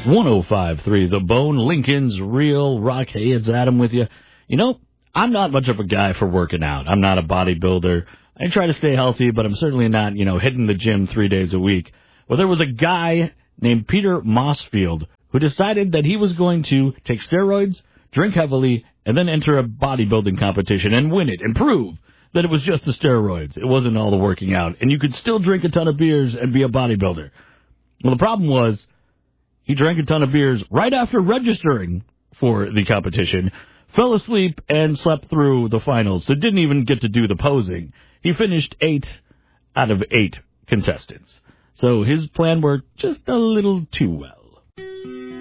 105.3 The Bone, Lincoln's Real Rock. Hey, it's Adam with you. You know, I'm not much of a guy for working out. I'm not a bodybuilder. I try to stay healthy, but I'm certainly not, hitting the gym 3 days a week. Well, there was a guy named Peter Mossfield who decided that he was going to take steroids, drink heavily, and then enter a bodybuilding competition and win it and prove that it was just the steroids. It wasn't all the working out. And you could still drink a ton of beers and be a bodybuilder. Well, the problem was he drank a ton of beers right after registering for the competition, fell asleep, and slept through the finals, so didn't even get to do the posing. He finished 8 out of 8 contestants. So his plan worked just a little too well.